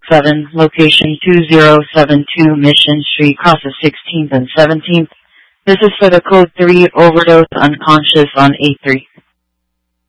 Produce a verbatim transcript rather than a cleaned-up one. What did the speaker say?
seven, location two zero seven two Mission Street, crosses sixteenth and seventeenth. This is for the code three overdose unconscious on eight three.